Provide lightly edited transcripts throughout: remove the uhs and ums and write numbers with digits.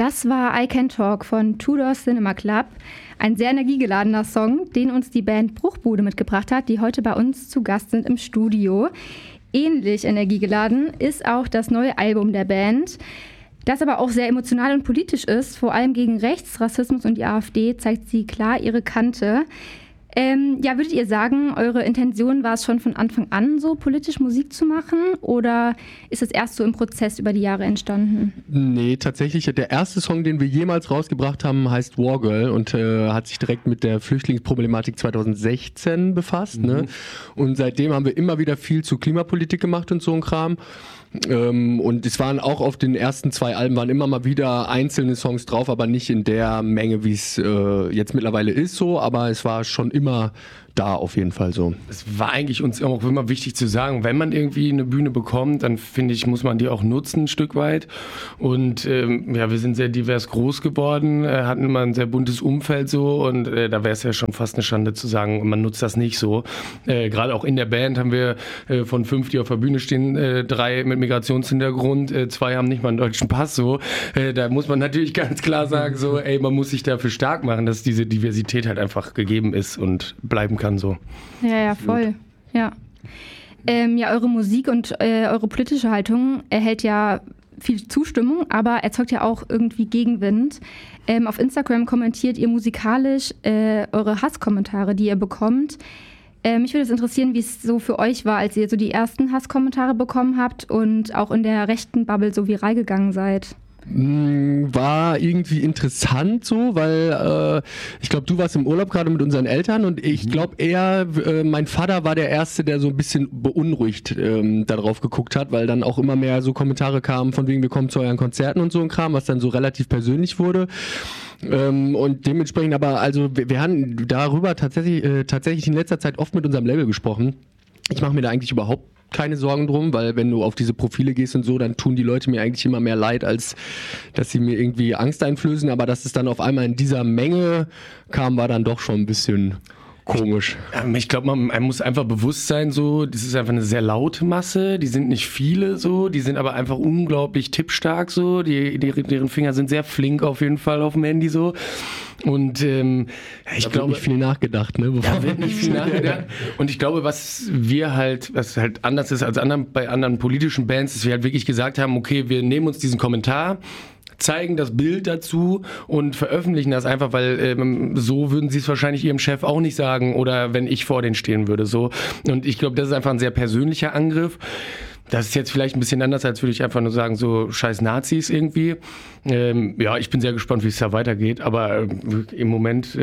Das war I Can Talk von Tudor Cinema Club. Ein sehr energiegeladener Song, den uns die Band Bruchbude mitgebracht hat, die heute bei uns zu Gast sind im Studio. Ähnlich energiegeladen ist auch das neue Album der Band, das aber auch sehr emotional und politisch ist. Vor allem gegen Rechts, Rassismus und die AfD zeigt sie klar ihre Kante. Würdet ihr sagen, eure Intention war es schon von Anfang an, so politisch Musik zu machen? Oder ist es erst so im Prozess über die Jahre entstanden? Nee, tatsächlich, der erste Song, den wir jemals rausgebracht haben, heißt Wargirl und hat sich direkt mit der Flüchtlingsproblematik 2016 befasst. Ne? Und seitdem haben wir immer wieder viel zu Klimapolitik gemacht und so ein Kram. Und es waren auch auf den ersten 2 Alben waren immer mal wieder einzelne Songs drauf, aber nicht in der Menge, wie es jetzt mittlerweile ist so, aber es war schon immer da auf jeden Fall so. Es war eigentlich uns auch immer wichtig zu sagen, wenn man irgendwie eine Bühne bekommt, dann finde ich, muss man die auch nutzen ein Stück weit. Und wir sind sehr divers groß geworden, hatten immer ein sehr buntes Umfeld so und da wäre es ja schon fast eine Schande zu sagen, man nutzt das nicht so. Gerade auch in der Band haben wir von 5, die auf der Bühne stehen, 3 mit Migrationshintergrund, 2 haben nicht mal einen deutschen Pass so. Da muss man natürlich ganz klar sagen, so, man muss sich dafür stark machen, dass diese Diversität halt einfach gegeben ist und bleiben kann so. Ja, voll. Ja. Eure Musik und eure politische Haltung erhält ja viel Zustimmung, aber erzeugt ja auch irgendwie Gegenwind. Auf Instagram kommentiert ihr musikalisch eure Hasskommentare, die ihr bekommt. Mich würde es interessieren, wie es so für euch war, als ihr so die ersten Hasskommentare bekommen habt und auch in der rechten Bubble so viral gegangen seid. War irgendwie interessant so, weil ich glaube, du warst im Urlaub gerade mit unseren Eltern und ich glaube eher, mein Vater war der Erste, der so ein bisschen beunruhigt darauf geguckt hat, weil dann auch immer mehr so Kommentare kamen von wegen, wir kommen zu euren Konzerten und so ein Kram, was dann so relativ persönlich wurde. Und dementsprechend aber, also wir haben darüber tatsächlich in letzter Zeit oft mit unserem Label gesprochen. Ich mache mir da eigentlich überhaupt keine Sorgen drum, weil wenn du auf diese Profile gehst und so, dann tun die Leute mir eigentlich immer mehr leid, als dass sie mir irgendwie Angst einflößen, aber dass es dann auf einmal in dieser Menge kam, war dann doch schon ein bisschen komisch. Ich glaube, man muss einfach bewusst sein, so, das ist einfach eine sehr laute Masse, die sind nicht viele so, die sind aber einfach unglaublich tippstark so, deren Finger sind sehr flink auf jeden Fall auf dem Handy so. Und ich glaube, nicht viel nachgedacht, ne? Da wird nicht viel nachgedacht. Und ich glaube, was halt anders ist als bei anderen politischen Bands, ist, wir halt wirklich gesagt haben, okay, wir nehmen uns diesen Kommentar, zeigen das Bild dazu und veröffentlichen das einfach, weil so würden sie es wahrscheinlich ihrem Chef auch nicht sagen oder wenn ich vor denen stehen würde. So. Und ich glaube, das ist einfach ein sehr persönlicher Angriff. Das ist jetzt vielleicht ein bisschen anders, als würde ich einfach nur sagen, so scheiß Nazis irgendwie. Ich bin sehr gespannt, wie es da weitergeht, aber im Moment,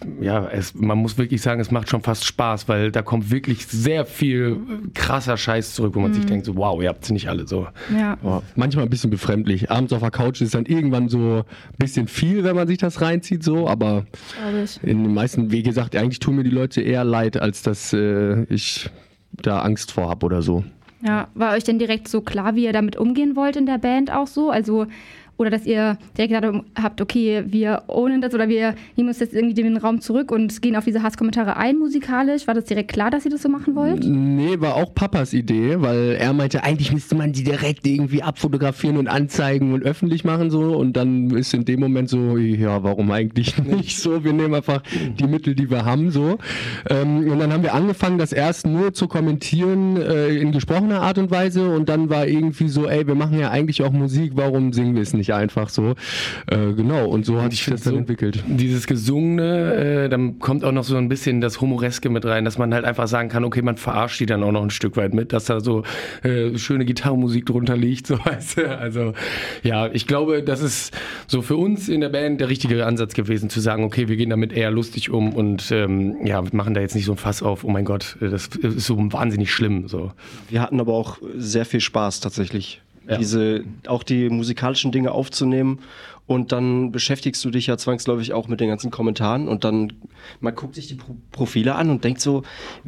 man muss wirklich sagen, es macht schon fast Spaß, weil da kommt wirklich sehr viel krasser Scheiß zurück, wo man sich denkt, so wow, ihr habt sie nicht alle so. Ja. Oh, manchmal ein bisschen befremdlich. Abends auf der Couch ist dann irgendwann so ein bisschen viel, wenn man sich das reinzieht, so, aber in den meisten, wie gesagt, eigentlich tun mir die Leute eher leid, als dass ich da Angst vor habe oder so. Ja, war euch denn direkt so klar, wie ihr damit umgehen wollt in der Band auch so? Also, oder dass ihr direkt gesagt habt, okay, wir ownen das oder wir nehmen uns jetzt irgendwie den Raum zurück und gehen auf diese Hasskommentare ein musikalisch? War das direkt klar, dass ihr das so machen wollt? Nee, war auch Papas Idee, weil er meinte, eigentlich müsste man die direkt irgendwie abfotografieren und anzeigen und öffentlich machen so und dann ist in dem Moment so, ja, warum eigentlich nicht so? Wir nehmen einfach die Mittel, die wir haben so. Und dann haben wir angefangen, das erst nur zu kommentieren in gesprochener Art und Weise und dann war irgendwie so, wir machen ja eigentlich auch Musik, warum singen wir es nicht einfach so? Genau, und so hat sich das dann entwickelt. Dieses Gesungene, dann kommt auch noch so ein bisschen das Humoreske mit rein, dass man halt einfach sagen kann, okay, man verarscht die dann auch noch ein Stück weit mit, dass da so schöne Gitarrenmusik drunter liegt, so weißt du. Also ja, ich glaube, das ist so für uns in der Band der richtige Ansatz gewesen, zu sagen, okay, wir gehen damit eher lustig um und wir machen da jetzt nicht so ein Fass auf, oh mein Gott, das ist so wahnsinnig schlimm. So. Wir hatten aber auch sehr viel Spaß tatsächlich. Ja. Auch die musikalischen Dinge aufzunehmen und dann beschäftigst du dich ja zwangsläufig auch mit den ganzen Kommentaren und dann, man guckt sich die Profile an und denkt so,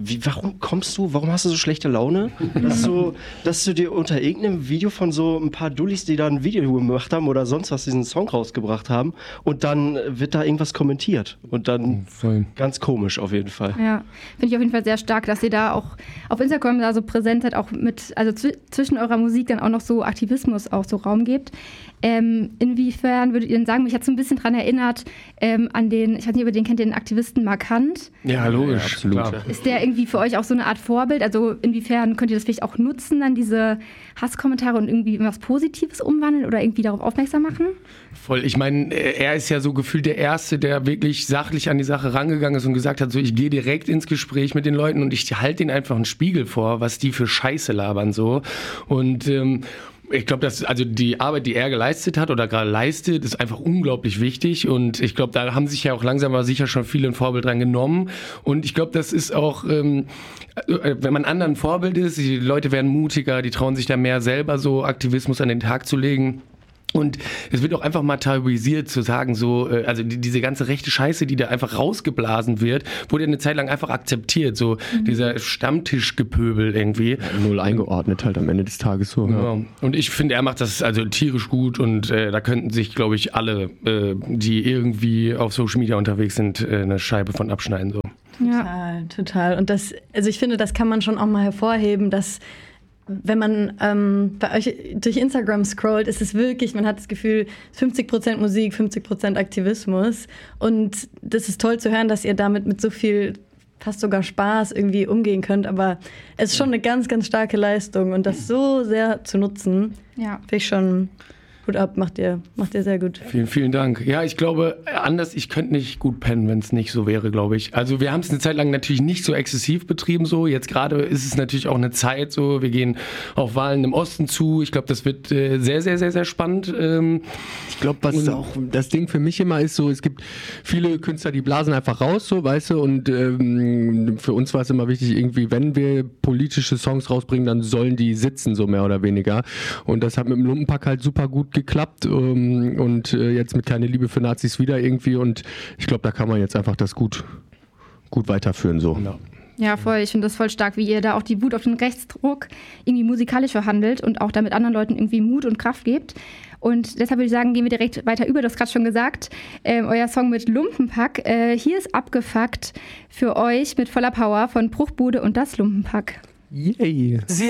warum hast du so schlechte Laune? Dass du dir unter irgendeinem Video von so ein paar Dullis, die da ein Video gemacht haben oder sonst was, diesen Song rausgebracht haben und dann wird da irgendwas kommentiert und dann ganz komisch auf jeden Fall. Ja, finde ich auf jeden Fall sehr stark, dass ihr da auch auf Instagram da so präsent seid, auch mit, also zwischen eurer Musik dann auch noch so Aktivismus auch so Raum gebt. Inwiefern hören, würdet ihr denn sagen, mich hat so ein bisschen daran erinnert an den, ich weiß nicht, ob ihr den kennt, den Aktivisten Markant. Ja, logisch. Ja, absolut. Klar. Ist der irgendwie für euch auch so eine Art Vorbild? Also inwiefern könnt ihr das vielleicht auch nutzen, dann diese Hasskommentare und irgendwie in was Positives umwandeln oder irgendwie darauf aufmerksam machen? Voll. Ich meine, er ist ja so gefühlt der Erste, der wirklich sachlich an die Sache rangegangen ist und gesagt hat, so, ich gehe direkt ins Gespräch mit den Leuten und ich halte ihnen einfach einen Spiegel vor, was die für Scheiße labern so. Und ich glaube, dass also die Arbeit, die er geleistet hat oder gerade leistet, ist einfach unglaublich wichtig. Und ich glaube, da haben sich ja auch langsam aber sicher schon viele ein Vorbild dran genommen. Und ich glaube, das ist auch, wenn man anderen Vorbild ist, die Leute werden mutiger, die trauen sich da mehr selber so Aktivismus an den Tag zu legen. Und es wird auch einfach mal tabuisiert zu sagen, so, also diese ganze rechte Scheiße, die da einfach rausgeblasen wird, wurde eine Zeit lang einfach akzeptiert, so dieser Stammtischgepöbel irgendwie. Ja, null eingeordnet halt am Ende des Tages so. Ja. Und ich finde, er macht das also tierisch gut und da könnten sich, glaube ich, alle, die irgendwie auf Social Media unterwegs sind, eine Scheibe von abschneiden. So. Total. Und das, also ich finde, das kann man schon auch mal hervorheben, dass wenn man bei euch durch Instagram scrollt, ist es wirklich, man hat das Gefühl, 50% Musik, 50% Aktivismus. Und das ist toll zu hören, dass ihr damit mit so viel, fast sogar Spaß irgendwie umgehen könnt. Aber es ist schon eine ganz, ganz starke Leistung. Und das so sehr zu nutzen, finde ich schon gut ab, macht ihr sehr gut. Vielen, vielen Dank. Ja, ich glaube, ich könnte nicht gut pennen, wenn es nicht so wäre, glaube ich. Also wir haben es eine Zeit lang natürlich nicht so exzessiv betrieben so. Jetzt gerade ist es natürlich auch eine Zeit so, wir gehen auf Wahlen im Osten zu. Ich glaube, das wird sehr, sehr, sehr, sehr spannend. Ich glaube, was auch das Ding für mich immer ist, so, es gibt viele Künstler, die blasen einfach raus, so, weißt du, und für uns war es immer wichtig, irgendwie, wenn wir politische Songs rausbringen, dann sollen die sitzen, so mehr oder weniger. Und das hat mit dem Lumpenpack halt super gut geklappt und jetzt mit Keine Liebe für Nazis wieder irgendwie und ich glaube, da kann man jetzt einfach das gut weiterführen so. Ja, voll. Ich finde das voll stark, wie ihr da auch die Wut auf den Rechtsdruck irgendwie musikalisch verhandelt und auch damit anderen Leuten irgendwie Mut und Kraft gebt. Und deshalb würde ich sagen, gehen wir direkt weiter über. Du hast gerade schon gesagt, euer Song mit Lumpenpack. Hier ist Abgefuckt für euch mit voller Power von Bruchbude und das Lumpenpack. Yay!